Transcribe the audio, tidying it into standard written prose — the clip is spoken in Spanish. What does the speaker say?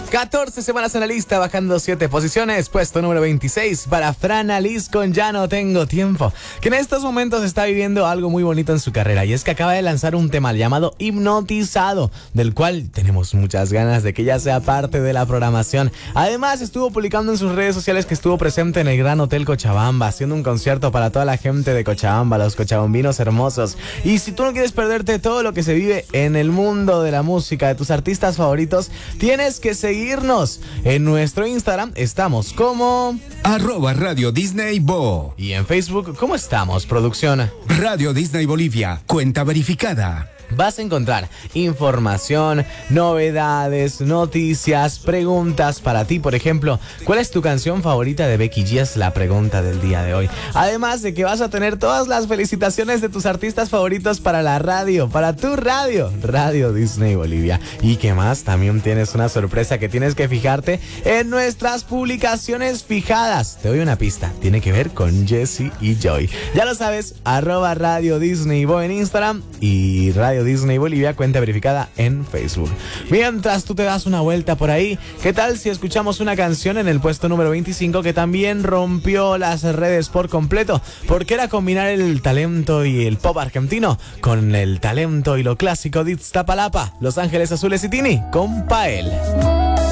14 semanas en la lista, bajando 7 posiciones. Puesto número 26 para Fran Alice con Ya no tengo tiempo, que en estos momentos está viviendo algo muy bonito en su carrera, y es que acaba de lanzar un tema llamado Hipnotizado, del cual tenemos muchas ganas de que ya sea parte de la programación. Además, estuvo publicando en sus redes sociales que estuvo presente en el Gran Hotel Cochabamba, haciendo un concierto para toda la gente de Cochabamba, los cochabambinos hermosos. Y si tú no quieres perderte todo lo que se vive en el mundo de la música, de tus artistas favoritos, tienes que seguirnos en nuestro Instagram. Estamos como @Radio Disney Bo. Y en Facebook, ¿cómo estamos, producción? Radio Disney Bolivia, cuenta verificada. Vas a encontrar información, novedades, noticias, preguntas para ti. Por ejemplo, ¿cuál es tu canción favorita de Becky G? Es la pregunta del día de hoy. Además de que vas a tener todas las felicitaciones de tus artistas favoritos para la radio, para tu radio, Radio Disney Bolivia. Y que más, también tienes una sorpresa que tienes que fijarte en nuestras publicaciones fijadas. Te doy una pista, tiene que ver con Jessie y Joy. Ya lo sabes, @Radio Disney Bo en Instagram y Radio Disney Bolivia, cuenta verificada en Facebook. Mientras tú te das una vuelta por ahí, ¿qué tal si escuchamos una canción en el puesto número 25 que también rompió las redes por completo? Porque era combinar el talento y el pop argentino con el talento y lo clásico de Iztapalapa, Los Ángeles Azules y Tini con Pael.